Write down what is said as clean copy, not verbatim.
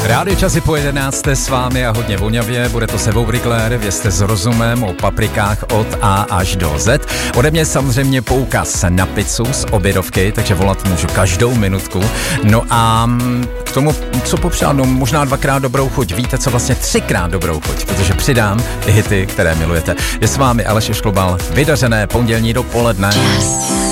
Rádio Časy po 11. s vámi a hodně vonavě. Bude to Sebou Brigler, vězte s rozumem o paprikách od A až do Z. Ode mě samozřejmě poukaz na pizzu z obědovky, takže volat můžu každou minutku. No a k tomu, co popřál, no možná 2krát dobrou chuť. Víte, co vlastně 3krát dobrou chuť, protože přidám i hity, které milujete. Je s vámi Aleš Šklobal, vydařené pondělní dopoledne.